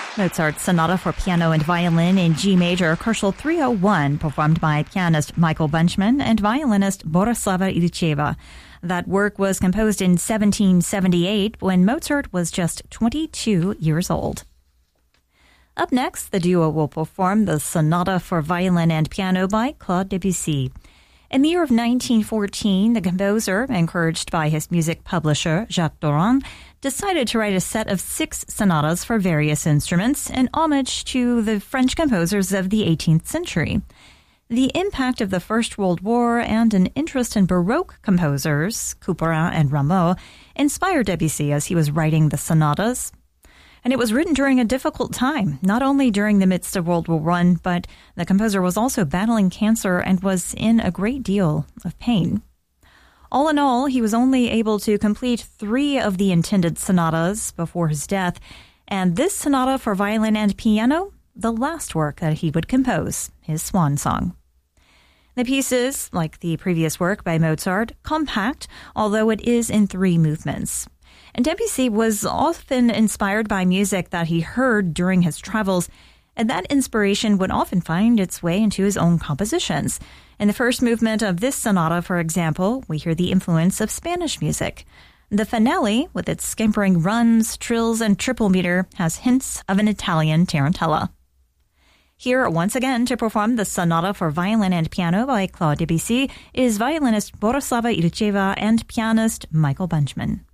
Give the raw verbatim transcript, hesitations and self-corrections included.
Mozart's Sonata for Piano and Violin in G Major, Koszul three oh one, performed by pianist Michael Bunchman and violinist Borislava Ilicheva. That work was composed in seventeen seventy-eight when Mozart was just twenty-two years old. Up next, the duo will perform the Sonata for Violin and Piano by Claude Debussy. In the year of nineteen fourteen, the composer, encouraged by his music publisher, Jacques Doran, decided to write a set of six sonatas for various instruments in homage to the French composers of the eighteenth century. The impact of the First World War and an interest in Baroque composers, Couperin and Rameau, inspired Debussy as he was writing the sonatas. And it was written during a difficult time, not only during the midst of World War One, but the composer was also battling cancer and was in a great deal of pain. All in all, he was only able to complete three of the intended sonatas before his death, and this sonata for violin and piano, the last work that he would compose, his swan song. The piece is, like the previous work by Mozart, compact, although it is in three movements. And Debussy was often inspired by music that he heard during his travels, and that inspiration would often find its way into his own compositions. In the first movement of this sonata, for example, we hear the influence of Spanish music. The finale, with its scampering runs, trills, and triple meter, has hints of an Italian tarantella. Here, once again, to perform the Sonata for Violin and Piano by Claude Debussy is violinist Borislava Ilicheva and pianist Michael Bunchman.